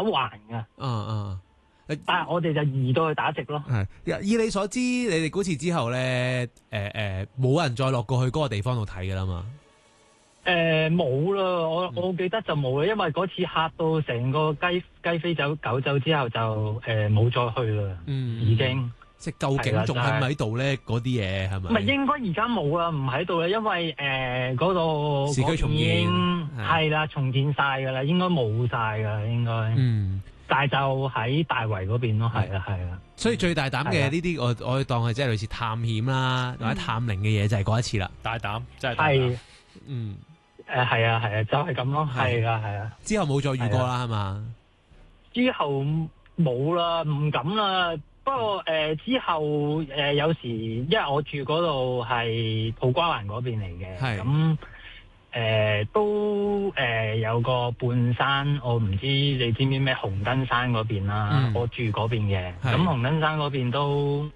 橫嘅。但係我哋就移到去打直咯。 係，以你所知，你哋嗰次之後咧，冇人再落過去嗰個地方度睇噶啦嘛？ 冇啦，我記得就冇啦，因為嗰次嚇到成個雞飛走狗走之後就冇再去啦。已經即係究竟仲喺唔喺度咧？嗰啲嘢係咪？ 唔係應該而家冇啦，唔喺度啦，因為嗰度市區重建係啦，重建晒噶啦，應該冇晒噶啦，應該。但係就喺大圍嗰邊咯，係啦。 所以最大膽嘅呢啲，我當係即係類似探險啦，或者探靈嘅嘢，就係嗰一次啦。 大膽，真係大膽。 係啊，就係咁咯，係啊。之後冇再遇過啦，係嘛？ 之後冇啦，唔敢啦。不過之後有時，因為我住嗰度係土瓜灣嗰邊嚟嘅，咁都有個半山，我唔知你知唔知咩紅燈山嗰邊啦？我住嗰邊嘅，咁紅燈山嗰邊都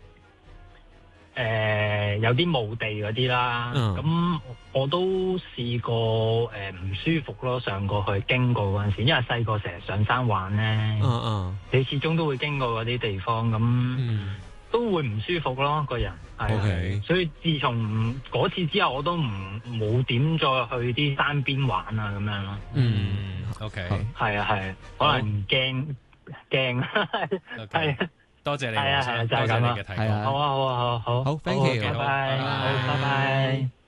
有啲墓地嗰啲啦，咁我都試過唔舒服咯，上過去經過嗰陣時，因為細個成日上山玩咧，你始終都會經過嗰啲地方，咁都會唔舒服咯，個人係，所以自從嗰次之後，我都冇點再去啲山邊玩啊咁樣咯。 OK， 係啊，可能驚，係。 多謝你， 係啊，就係咁啦。 多謝你嘅提供。 好， ，thank you， 拜拜。